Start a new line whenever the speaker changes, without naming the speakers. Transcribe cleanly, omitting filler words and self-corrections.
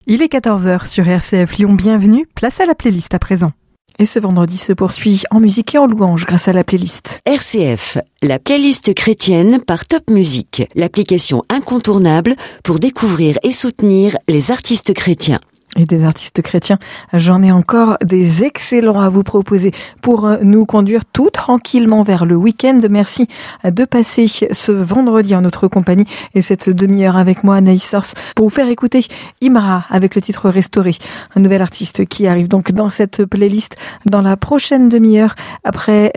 Il est 14h sur RCF Lyon, bienvenue, place à la playlist à présent. Et ce vendredi se poursuit en musique et en louange grâce à la playlist.
RCF, la playlist chrétienne par Top Music, l'application incontournable pour découvrir et soutenir les artistes chrétiens.
Et des artistes chrétiens, j'en ai encore des excellents à vous proposer pour nous conduire tout tranquillement vers le week-end. Merci de passer ce vendredi en notre compagnie et cette demi-heure avec moi, Anaïs Sors, pour vous faire écouter Imra avec le titre Restauré, un nouvel artiste qui arrive donc dans cette playlist dans la prochaine demi-heure après